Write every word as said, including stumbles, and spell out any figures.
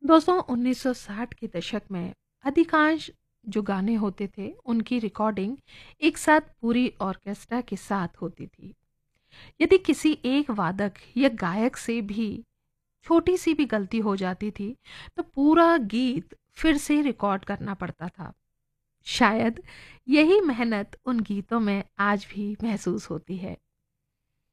दोस्तों उन्नीस सौ साठ के दशक में अधिकांश जो गाने होते थे उनकी रिकॉर्डिंग एक साथ पूरी ऑर्केस्ट्रा के साथ होती थी। यदि किसी एक वादक या गायक से भी छोटी सी भी गलती हो जाती थी तो पूरा गीत फिर से रिकॉर्ड करना पड़ता था। शायद यही मेहनत उन गीतों में आज भी महसूस होती है।